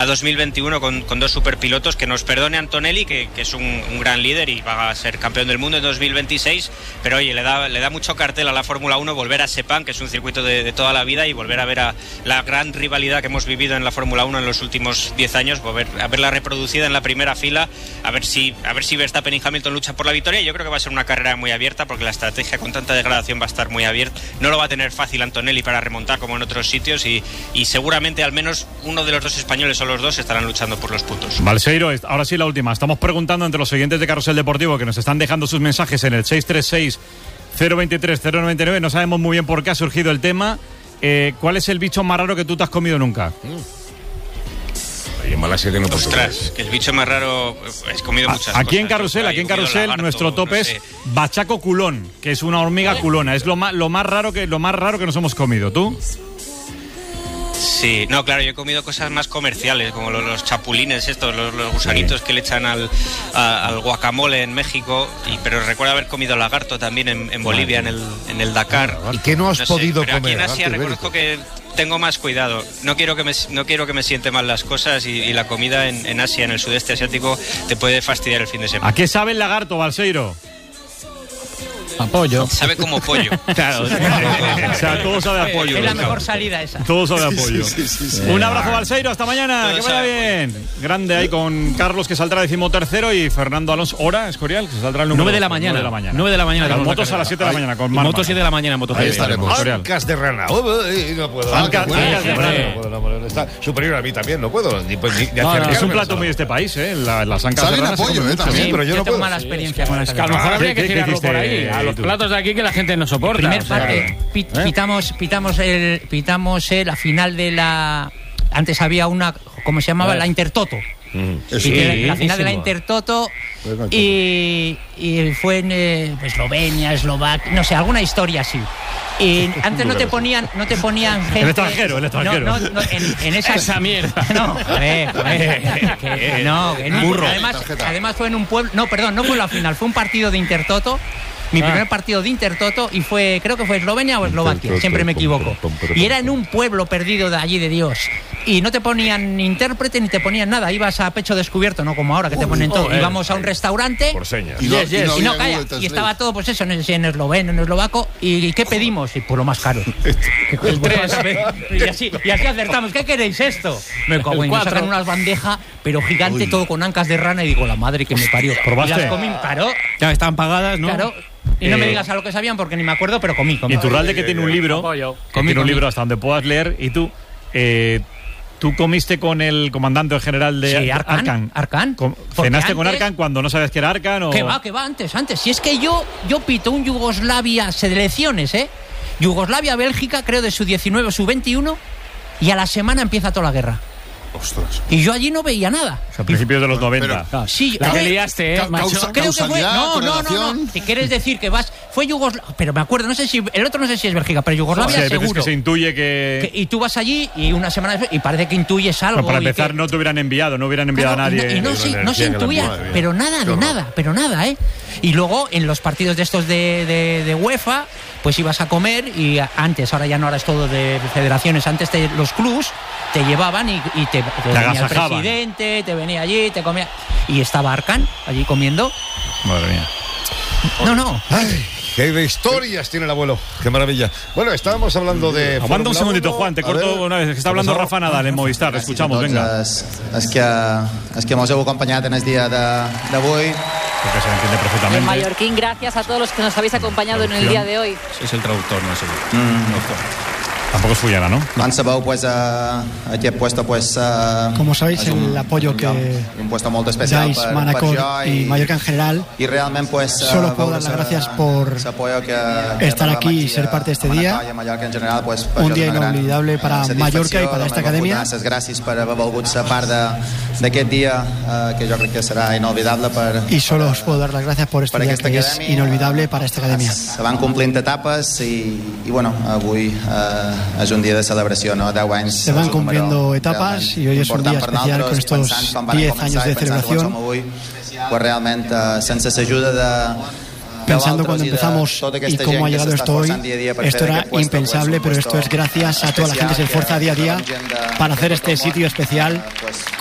2021 con dos superpilotos. Que nos perdone Antonelli, que es un gran líder y va a ser campeón del mundo en 2026, pero oye, le da mucho cartel a la Fórmula 1 volver a Sepang, que es un circuito de toda la vida, y volver a ver a la gran rivalidad que hemos vivido en la Fórmula 1 en los últimos 10 años, a verla reproducida en la primera fila, a ver si Verstappen y Hamilton luchan por la victoria. Yo creo que va a ser una carrera muy abierta, porque la estrategia con tanta degradación va a estar muy abierta. No lo va a tener fácil Antonelli para remontar como en otros sitios, y seguramente al menos uno de los dos españoles o los dos estarán luchando por los puntos. Balseiro, ahora sí la última. Estamos preguntando entre los oyentes de Carrusel Deportivo, que nos están dejando sus mensajes en el 636-023-099. No sabemos muy bien por qué ha surgido el tema. ¿Cuál es el bicho más raro que tú te has comido nunca? En Malasia que no. Ostras, que el bicho más raro, he comido muchas cosas. Aquí en Carrusel, lagarto, nuestro tope es bachaco culón, que es una hormiga culona. Es lo más raro que nos hemos comido. ¿Tú? Sí, no, claro, yo he comido cosas más comerciales, como los chapulines estos, los gusanitos que le echan al guacamole en México, pero recuerdo haber comido lagarto también en Bolivia, en el Dakar. ¿Y qué no has podido pero comer? Aquí en Asia reconozco que tengo más cuidado. No quiero que me siente mal las cosas, y la comida en Asia, en el sudeste asiático, te puede fastidiar el fin de semana. ¿A qué sabe el lagarto, Balseiro? A pollo. Sabe como pollo. Claro. O sea, todo sabe a pollo. Es la mejor salida esa. Todo sabe a pollo. Sí. Un abrazo, Balseiro. Hasta mañana. Todo que vaya bien. Grande ahí con Carlos, que saldrá 13º, y Fernando Alonso. Hora, Escorial, que saldrá el número 9 de la mañana. 9 de la mañana. Con motos a las 7 de la mañana. Con motos 7 de la mañana. Ahí estaremos. Ancas de rana. No puedo. Ancas de rana. No puedo. Está superior a mí también. No puedo. Es un plato muy de este país, ¿eh? Las ancas de rana. Saben a pollo, también, pero yo no tengo puedo. mala experiencia con las A lo mejor habría que ¿Qué tirarlo por hiciste, ahí. A los tú? platos de aquí que la gente no soporta. Primer parte, pitamos la final de la... Antes había una, ¿cómo se llamaba? La Intertoto. La final de la Intertoto, y fue en Eslovenia, Eslovaquia, no sé, alguna historia así. Y antes no te ponían gente. El extranjero. No, en esa mierda. Además fue en un pueblo. No fue la final, fue un partido de Intertoto. Mi primer partido de Intertoto, y creo que fue Eslovenia o Eslovaquia, siempre me equivoco. Y era en un pueblo perdido de allí de Dios. Y no te ponían intérprete ni te ponían nada, ibas a pecho descubierto, no como ahora que te ponen todo. Íbamos a un restaurante. Por señas. Y estaba todo, pues eso, no sé si en esloveno, en eslovaco. ¿Y qué pedimos? Y pues lo más caro. El 3. Y así acertamos. ¿Qué queréis esto? Me cago en, sacan unas bandejas, pero gigante, todo con ancas de rana, y digo, la madre que me parió. ¿Probaste? Y las comí, claro. Ya estaban pagadas, ¿no? Claro. Y no me digas a lo que sabían, porque ni me acuerdo, pero comí. Y Iturralde, que tiene un libro, hasta donde puedas leer, y tú comiste con el comandante general de Arkan. ¿Cenaste con Arkan cuando no sabes que era Arkan? O... Que va, antes. Si es que yo pito un Yugoslavia selecciones, Yugoslavia-Bélgica, creo de su 19 o su 21, y a la semana empieza toda la guerra. Ostras. Y yo allí no veía nada. A principios de los 90. Pero, sí, la que liaste, macho. Creo que fue. No. Si quieres decir que fue Yugoslavia. Pero me acuerdo, no sé si es Bélgica, pero Yugoslavia seguro. Que se intuye que. Y tú vas allí y una semana después, y parece que intuyes algo. No, para empezar, no te hubieran enviado a nadie. Y no se intuía, pero nada, ¿eh? Y luego en los partidos de estos de UEFA, pues ibas a comer, y antes, ahora es todo de federaciones, antes los clubs te llevaban y te venía el presidente, te venía allí, te comía. Y estaba Arkan allí comiendo. Madre mía. No. Ay, qué de historias tiene el abuelo. Qué maravilla. Bueno, estábamos hablando de... Aguanta un segundito, Juan, te corto una vez. Que está hablando Rafa Nadal en Movistar. Escuchamos, venga. Es que hemos acompañado en el día de hoy. Porque se lo entiende perfectamente. En mallorquín, gracias a todos los que nos habéis acompañado en el día de hoy. Es el traductor, no es el... Tampoco es Fullana, ¿no? Aquí he puesto, como sabéis, el apoyo que dais Manacor y Mallorca en general. Y realmente, solo puedo dar las gracias por estar aquí y ser parte de este día. Un día inolvidable para Mallorca y para esta academia. Gracias por haber volgut ser part d'aquest dia, que yo creo que será inolvidable. Y solo os puedo dar las gracias por este día que es inolvidable para esta academia. Se van complint etapes y bueno, avui es un día de celebración, ¿no? 10 anys. Se van cumpliendo etapas y hoy es un día especial con estos 10 años de celebración. Pues realmente, sense ayuda de... Pensando cuando empezamos y cómo ha llegado esto hoy, esto era impensable, pero esto es gracias a toda la gente que se esfuerza día a día para hacer este sitio especial